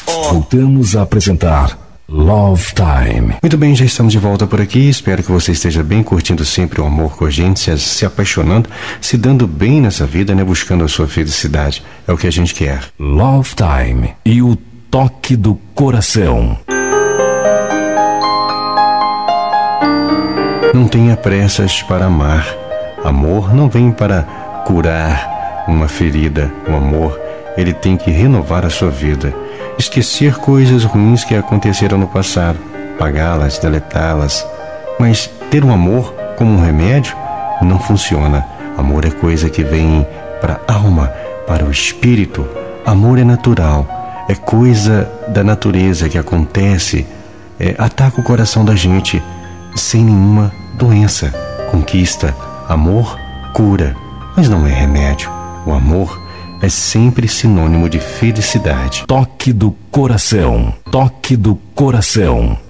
Voltamos a apresentar Love Time. Muito bem, já estamos de volta por aqui. Espero que você esteja bem, curtindo sempre o amor com a gente, se apaixonando, se dando bem nessa vida, né? Buscando a sua felicidade. É o que a gente quer. Love Time e o toque do coração. Não tenha pressas para amar. Amor não vem para curar uma ferida. O amor, ele tem que renovar a sua vida. Esquecer coisas ruins que aconteceram no passado, apagá-las, deletá-las. Mas ter um amor como um remédio não funciona. Amor é coisa que vem para a alma, para o espírito. Amor é natural, é coisa da natureza que acontece, ataca o coração da gente sem nenhuma doença. Conquista. Amor cura, mas não é remédio. O amor é sempre sinônimo de felicidade. Toque do coração. Toque do coração.